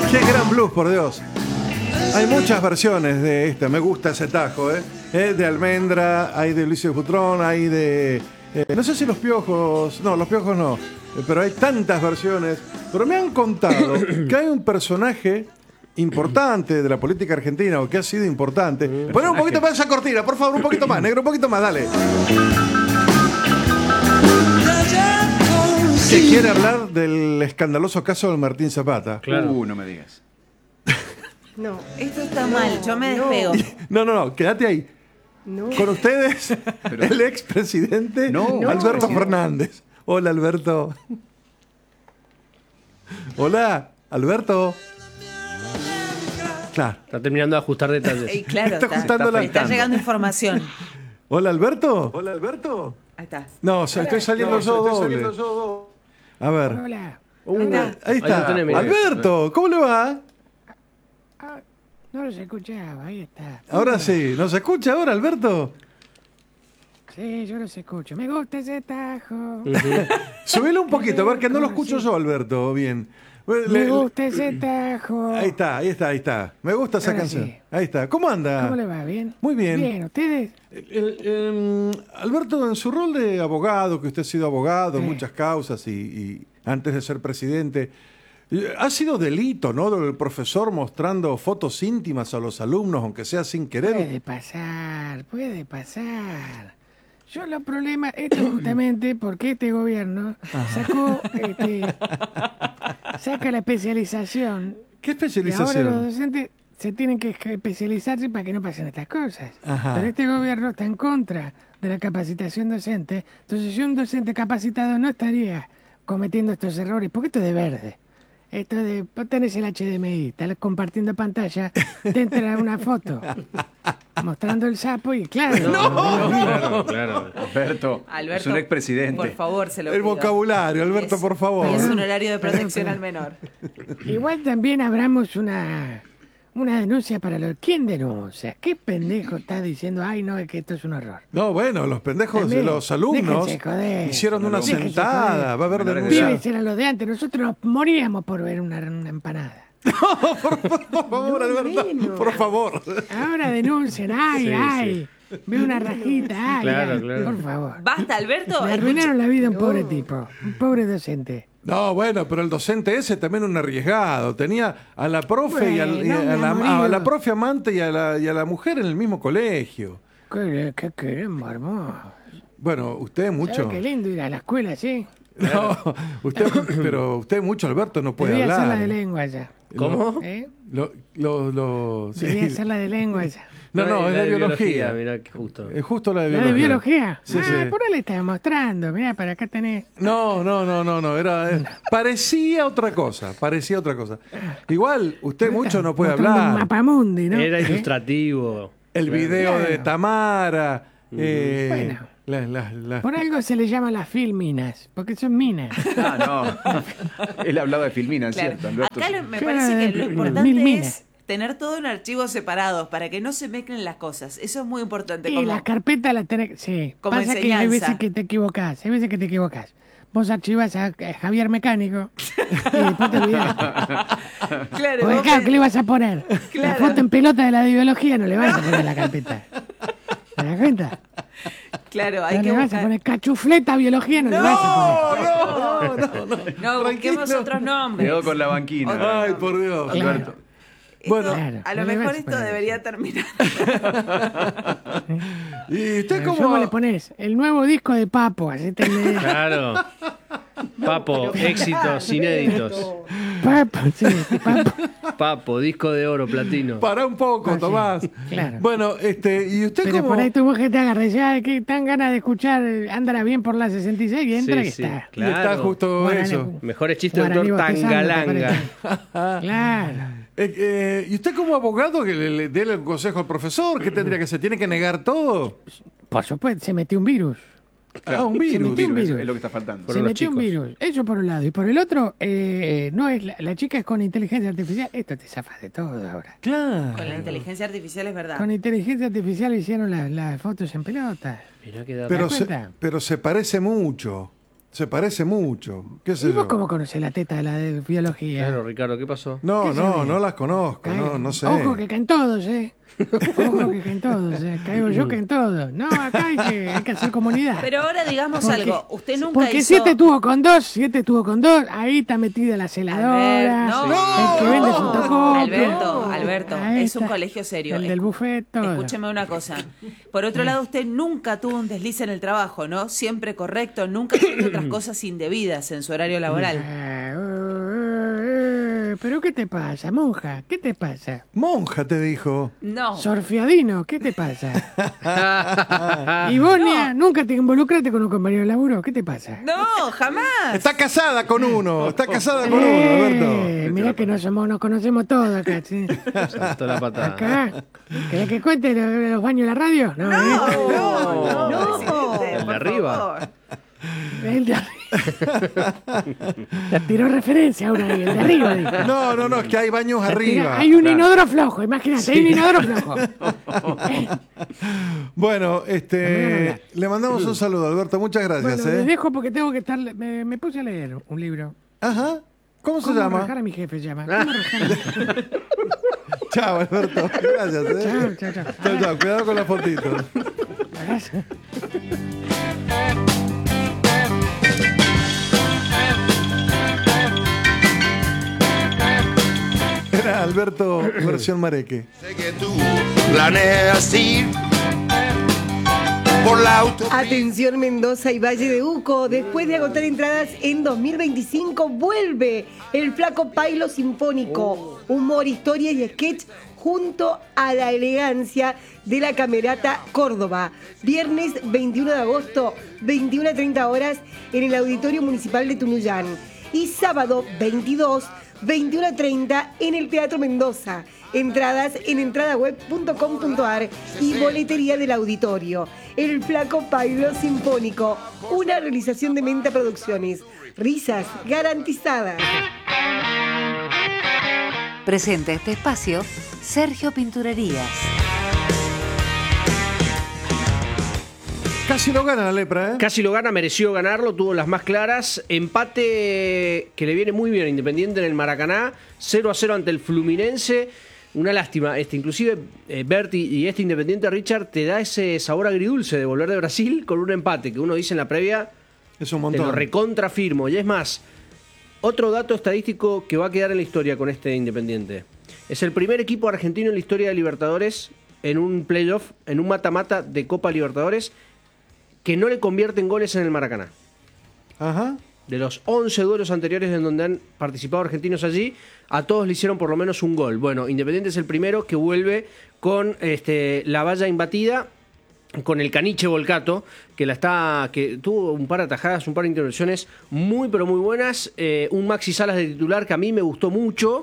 Qué gran blues, por Dios. Hay muchas versiones de esta. Me gusta ese tajo, ¿eh? De Almendra, hay de Ulises Butrón, hay de... no sé si Los Piojos... No, Los Piojos no. Pero hay tantas versiones. Pero me han contado que hay un personaje importante de la política argentina, o que ha sido importante. Poné un poquito más esa cortina, por favor, un poquito más, negro, un poquito más, dale. Que quiere hablar del escandaloso caso de Martín Zapata. Claro. No me digas. No, esto está mal, yo me despego. No, quédate ahí. No. Con ustedes, Pero- el expresidente Alberto Fernández. Hola, Alberto. Hola, Alberto. Claro. Está terminando de ajustar detalles. Claro, Está ajustando la- está llegando información. Hola, Alberto. Hola, Alberto. Ahí está. No, estoy saliendo yo doble. A ver. Hola. Ahí Ahí lo está. tenés, mira. Alberto, ¿cómo le va? Ah, no los escuchaba, ahí está. Ahora sí. ¿Nos escucha ahora, Alberto? Sí, yo los escucho. Me gusta ese tajo. Subilo un poquito, a ver que no lo escucho yo, Alberto. Bien. Me gusta ese tajo. Ahí está. Me gusta esa Ahora canción. sí. Ahí está. ¿Cómo anda? ¿Cómo le va? ¿Bien? Muy bien. Bien, ¿ustedes? Alberto, en su rol de abogado, que usted ha sido abogado en Sí. muchas causas y antes de ser presidente, ha sido delito, ¿no? El profesor mostrando fotos íntimas a los alumnos, aunque sea sin querer. Puede pasar. Yo los problemas, esto es justamente porque este gobierno saca la especialización. ¿Qué Y ahora los especialización? docentes se tienen que especializarse para que no pasen estas cosas. Ajá. Pero este gobierno está en contra de la capacitación docente. Entonces, si un docente capacitado no estaría cometiendo estos errores, porque esto es de verde. Esto de, vos tenés el HDMI, estás compartiendo pantalla, te entra una foto mostrando el sapo y claro. Claro. Alberto, es un expresidente. Por favor, se lo El pido. vocabulario, Alberto, Es- por favor. Es un horario de protección al menor. Igual también abramos una denuncia para los... ¿Quién denuncia? ¿Qué pendejo está diciendo? Ay, no, es que esto es un horror. No, bueno, los pendejos También, de los alumnos déjense joder. hicieron una Déjense sentada. joder. Va a haber Menores de denuncia. Pibes eran los de antes, nosotros nos moríamos por ver una empanada. Por favor, Alberto, por favor. Ahora denuncian, ay, Sí, ay. Ve una rajita, ay, Claro, ay. claro. Por favor. Basta, Alberto. Me arruinaron la vida a un pobre tipo, un pobre docente. No, bueno, pero el docente ese también un arriesgado. Tenía a la profe y Bueno, a mi la amorío. profe amante y a la mujer en el mismo colegio. ¿Qué queremos, hermoso? Bueno, usted mucho. ¿Sabe qué lindo ir a la escuela, sí? No, pero usted mucho, Alberto, no puede Debía hablar. hacer la de lengua ya. ¿Cómo? ¿Eh? Sí. Debía hacer la de lengua ya. No, es la de biología. Mirá que justo. Es justo la de ¿La biología. de biología? Sí, ah, sí. por ahí le estaba mostrando. Mirá, para acá tenés. No, parecía otra cosa, Igual, usted mucho no puede Mostrando un hablar. mapamundi, ¿no? Era ¿Eh? ilustrativo. El video Claro. de Tamara. Bueno. las- Por algo se le llama las filminas, porque son minas. Ah, no. Él hablaba de Filmina, Claro. ¿cierto, Alberto? Acá me Claro, parece que lo mil importante minas. es tener todo en archivos separados para que no se mezclen las cosas. Eso es muy importante. Y como- las carpetas las tenés. Sí. Como Pasa que hay enseñanza. veces que te equivocás. Hay veces que te equivocás. Vos archivás a Javier Mecánico y después te olvidás. Claro, Porque vos claro, me- ¿qué le vas a poner? La Claro. foto en pelota de la de biología no le vas a poner la carpeta. ¿Te das cuenta? claro, hay No que le vas a buscar. poner cachufleta biología, no le vas a poner. No, busquemos otros nombres. Quedó con la banquina. Ay, por Dios. Claro. Alberto. Esto, Bueno. Claro, a lo no le mejor vas a esto poner debería terminar. ¿Y usted ¿Cómo cómo? le pones? El nuevo disco de Papo, así tenés. Claro. Papo, éxitos inéditos. Papo, sí, Papo. Papo, disco de oro, platino. Para un poco, Ah, sí. Tomás. Claro. Bueno, ¿y usted Pero cómo? por ahí tu mujer te agarra ya que tan ganas de escuchar Andará bien por la 66 y entra y Sí, está. Y está claro. justo Guaraní. eso. Mejores chistes de Guaraní doctor bostezando, te Tangalanga. parece. Claro. ¿Y usted como abogado que le dé el consejo al profesor? ¿Qué tendría que hacer? ¿Tiene que negar todo? Por supuesto, se metió un virus. Un Se virus. metió un virus. Es lo que está faltando. Por Se los metió un chicos. virus. Eso por un lado. Y por el otro, no es la chica es con inteligencia artificial. Esto te zafas de todo ahora. Claro. Con la inteligencia artificial es verdad. Con inteligencia artificial hicieron las fotos en pelota. Mirá que da Pero ¿Te das cuenta? pero se parece mucho. Se parece mucho. ¿Qué sé ¿Y vos yo? cómo conocés la teta de la de biología? Claro, Ricardo, ¿qué pasó? No, no las conozco. No sé. Ojo que caen todos, Ojo que caen todos, Caigo yo, caen todos. No, acá hay que hacer comunidad. Pero ahora digamos Porque- algo. Usted nunca Porque hizo... 7 tuvo con 2, ahí está metida la celadora, el que vende fotocopia. Alberto, Ahí es un está, colegio serio. El del buffet, todo. Escúcheme una cosa. Por otro lado, usted nunca tuvo un desliz en el trabajo, ¿no? Siempre correcto, nunca haciendo otras cosas indebidas en su horario laboral. ¿Pero qué te pasa, monja? ¿Qué te pasa? Monja te dijo. No. Sorfiadino, ¿qué te pasa? Y vos, Nia, nunca te involucraste con un compañero de laburo, ¿qué te pasa? No, jamás. Está casada con uno. Está casada con uno, Alberto. Mirá que nos conocemos todos acá, ¿sí? Saltó la patada. Acá. ¿Querés que cuente los baños de la radio? No, No. ¿El de arriba? El de arriba. La tiró referencia ahora ahí, el de arriba. Dijo. No, es que hay baños arriba. Hay un inodoro flojo, imagínate, hay un inodoro flojo. Bueno, le mandamos un saludo, Alberto. Muchas gracias. Bueno, les dejo porque tengo que estar. Me puse a leer un libro. Ajá. ¿Cómo se ¿Cómo llama? rajar a mi jefe se llama? ¿Cómo rajar a mi jefe? Chao, Alberto. Gracias. Chao. Cuidado con la fotito. Gracias. Era Alberto versión Mareque. Sé que tú planeas ir por la autopista. Atención Mendoza y Valle de Uco, después de agotar entradas en 2025 vuelve el Flaco Pailo Sinfónico, humor, historia y sketch junto a la elegancia de la Camerata Córdoba. Viernes 21 de agosto, 21 a 30 horas en el Auditorio Municipal de Tunuyán. Y sábado 22, 21 a 30 en el Teatro Mendoza. Entradas en entradaweb.com.ar y boletería del auditorio. El Flaco Pailo Sinfónico, una realización de Menta Producciones. Risas garantizadas. Presenta este espacio Sergio Pinturerías. Casi lo gana la Lepra, ¿eh? Casi lo gana, mereció ganarlo, tuvo las más claras. Empate que le viene muy bien a Independiente en el Maracaná, 0-0 ante el Fluminense. Una lástima, inclusive Berti y Independiente, Richard, te da ese sabor agridulce de volver de Brasil con un empate que uno dice en la previa, Es un te montón. lo recontrafirmo. Y es más, otro dato estadístico que va a quedar en la historia con este Independiente. Es el primer equipo argentino en la historia de Libertadores en un playoff, en un mata-mata de Copa Libertadores, que no le convierten goles en el Maracaná. Ajá. De los 11 duelos anteriores en donde han participado argentinos allí, a todos le hicieron por lo menos un gol. Bueno, Independiente es el primero que vuelve con la valla imbatida, con el Caniche Volcato, que tuvo un par de atajadas, un par de intervenciones muy pero muy buenas, un Maxi Salas de titular que a mí me gustó mucho,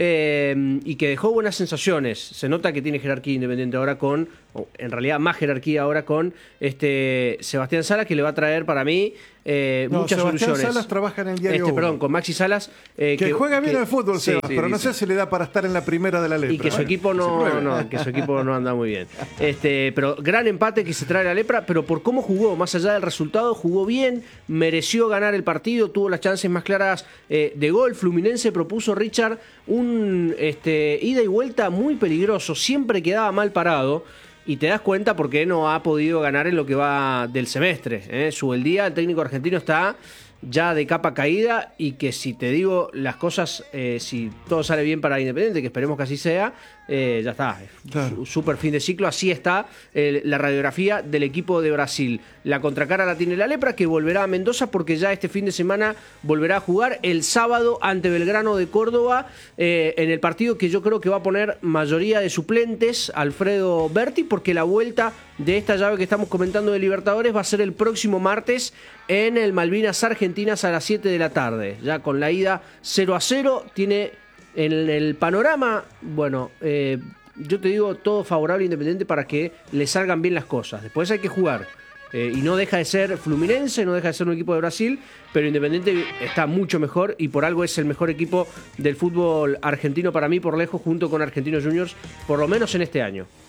y que dejó buenas sensaciones. Se nota que tiene jerarquía Independiente ahora en realidad más jerarquía ahora con Sebastián Salas, que le va a traer para mí muchas Sebastián soluciones. Salas trabaja en el diario Uno. Perdón, con Maxi Salas, que juega bien al fútbol, sí, Sebas, pero no sé si le da para estar en la primera de la Lepra. y que su equipo no anda muy bien. Pero gran empate que se trae la Lepra, pero por cómo jugó, más allá del resultado, jugó bien, mereció ganar el partido, tuvo las chances más claras de gol. Fluminense propuso, Richard, un ida y vuelta muy peligroso, siempre quedaba mal parado. Y te das cuenta por qué no ha podido ganar en lo que va del semestre. Subeldía, el técnico argentino está ya de capa caída, y que si te digo las cosas, si todo sale bien para Independiente, que esperemos que así sea, ya está. Claro. Super fin de ciclo, así está la radiografía del equipo de Brasil. La contracara la tiene la Lepra, que volverá a Mendoza porque ya este fin de semana volverá a jugar el sábado ante Belgrano de Córdoba, en el partido que yo creo que va a poner mayoría de suplentes Alfredo Berti, porque la vuelta de esta llave que estamos comentando de Libertadores va a ser el próximo martes en el Malvinas Argentinas a las 7 de la tarde, ya con la ida 0-0. Tiene en el panorama, bueno, yo te digo, todo favorable a Independiente para que le salgan bien las cosas. Después hay que jugar, y no deja de ser Fluminense, no deja de ser un equipo de Brasil, pero Independiente está mucho mejor, y por algo es el mejor equipo del fútbol argentino para mí por lejos, junto con Argentinos Juniors, por lo menos en este año.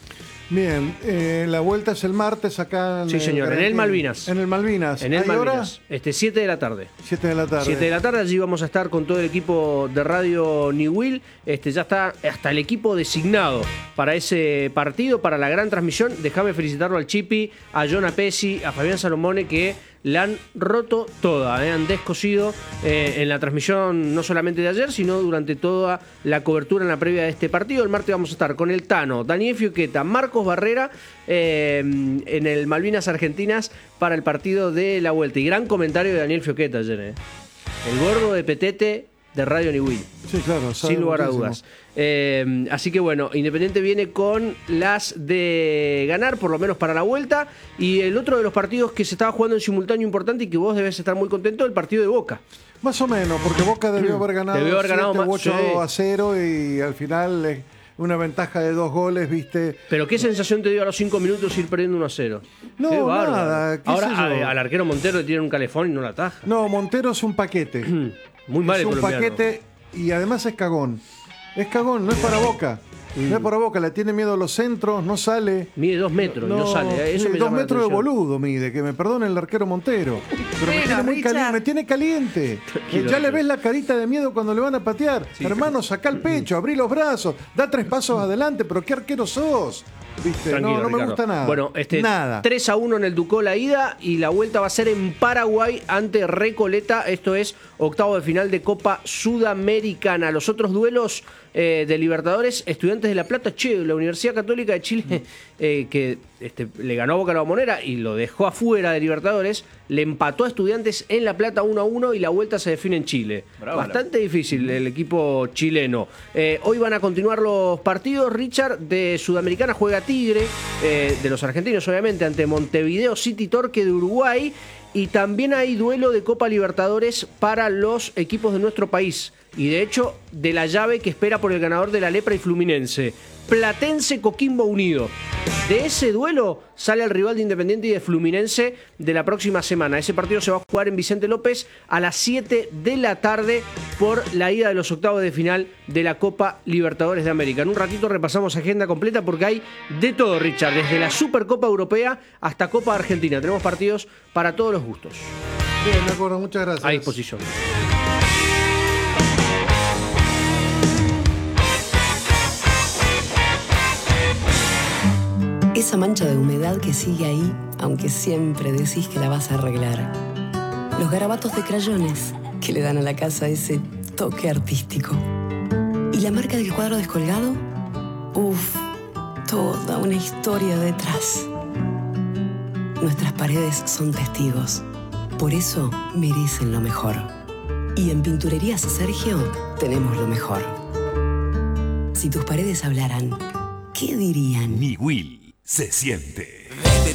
Bien, la vuelta es el martes acá en Sí, señor, en el Malvinas. En el Malvinas. En el ¿Hay Malvinas. hora? 7 de la tarde. 7 de la tarde. 7 de la tarde, allí vamos a estar con todo el equipo de Radio New Will. Ya está hasta el equipo designado para ese partido, para la gran transmisión. Déjame felicitarlo al Chipi, a Jonah Pesci, a Fabián Salomone, que la han roto toda, han descosido en la transmisión no solamente de ayer, sino durante toda la cobertura en la previa de este partido. El martes vamos a estar con el Tano, Daniel Fiuqueta, Marcos Barrera en el Malvinas Argentinas para el partido de la vuelta. Y gran comentario de Daniel Fiuqueta ayer, el gordo de Petete de Radio New Will. Sí, claro, sin lugar a dudas. Así que bueno, Independiente viene con las de ganar, por lo menos para la vuelta. Y el otro de los partidos que se estaba jugando en simultáneo importante y que vos debes estar muy contento, el partido de Boca. Más o menos, porque Boca debió haber ganado 8-0 y al final una ventaja de 2 goles, ¿viste? Pero ¿qué sensación te dio a los 5 minutos ir perdiendo 1-0? No, nada. Ahora al arquero Montero le tiran un calefón y no la ataja. No, Montero es un paquete. Muy mal el colombiano. Es un paquete y además es cagón. Es cagón, no es para Boca. No es para Boca, le tiene miedo a los centros, no sale. Mide 2 metros y no sale. Eso me 2 metros de boludo mide, que me perdone el arquero Montero. Pero me tiene muy caliente, me tiene caliente. Ya le ves la carita de miedo cuando le van a patear. Sí. Hermano, sacá el pecho, abrí los brazos, da 3 pasos adelante, pero ¿qué arquero sos? ¿Viste? No me gusta nada. Bueno, nada. 3-1 en el Ducó la ida y la vuelta va a ser en Paraguay ante Recoleta. Esto es octavo de final de Copa Sudamericana. Los otros duelos de Libertadores, Estudiantes de La Plata, la Universidad Católica de Chile, que le ganó a Boca la Bombonera y lo dejó afuera de Libertadores, le empató a Estudiantes en La Plata 1-1 y la vuelta se define en Chile. Bravo, bastante difícil el equipo chileno. Hoy van a continuar los partidos. Richard, de Sudamericana juega Tigre, de los argentinos obviamente, ante Montevideo City Torque de Uruguay. Y también hay duelo de Copa Libertadores para los equipos de nuestro país. Y de hecho, de la llave que espera por el ganador de la Lepra y Fluminense. Platense Coquimbo Unido. De ese duelo sale el rival de Independiente y de Fluminense de la próxima semana. Ese partido se va a jugar en Vicente López a las 7 de la tarde por la ida de los octavos de final de la Copa Libertadores de América. En un ratito repasamos agenda completa porque hay de todo, Richard. Desde la Supercopa Europea hasta Copa Argentina. Tenemos partidos para todos los gustos. Bien, de acuerdo, muchas gracias. A disposición. Esa mancha de humedad que sigue ahí, aunque siempre decís que la vas a arreglar. Los garabatos de crayones que le dan a la casa ese toque artístico. ¿Y la marca del cuadro descolgado? Uf, toda una historia detrás. Nuestras paredes son testigos. Por eso merecen lo mejor. Y en Pinturerías Sergio tenemos lo mejor. Si tus paredes hablaran, ¿qué dirían? New Will se siente.